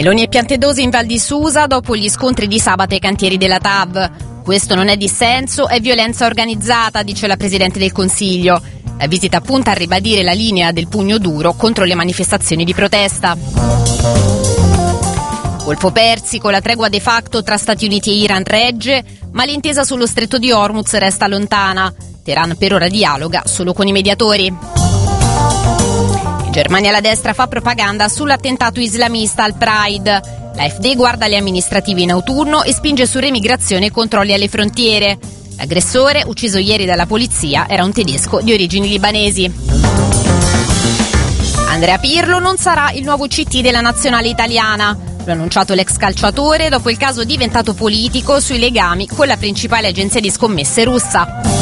Meloni e Piantedosi in Val di Susa dopo gli scontri di sabato ai cantieri della TAV. Questo non è dissenso, è violenza organizzata, dice la Presidente del Consiglio. La visita punta a ribadire la linea del pugno duro contro le manifestazioni di protesta. Colpo persico, la tregua de facto tra Stati Uniti e Iran regge, ma l'intesa sullo stretto di Hormuz resta lontana. Teheran per ora dialoga solo con i mediatori. In Germania la destra fa propaganda sull'attentato islamista al Pride. L'AfD guarda le amministrative in autunno e spinge su remigrazione e controlli alle frontiere. L'aggressore, ucciso ieri dalla polizia, era un tedesco di origini libanesi. Andrea Pirlo non sarà il nuovo CT della nazionale italiana. Lo ha annunciato l'ex calciatore dopo il caso diventato politico sui legami con la principale agenzia di scommesse russa.